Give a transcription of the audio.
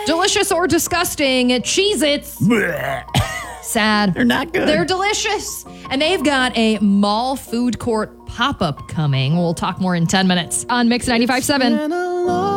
Delicious or disgusting? Cheez-Its. Sad. They're not good. They're delicious. And they've got a mall food court pop-up coming. We'll talk more in 10 minutes on Mix 95.7.